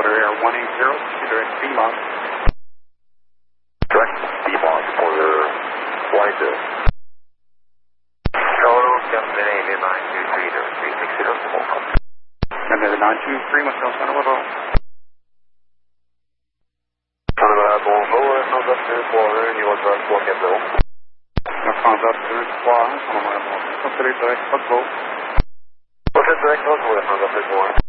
Air 180, direct D-Log. Direct D-Log for 180. Total, Captain Alien 923, there 360, welcome. Captain 923, Marcel Center, what all? Bonjour, Transateur 3, niveau 3, Captain. Transateur 3, on va remonter. Direct, pas de vol. Direct, pas de vol, Transateur 3.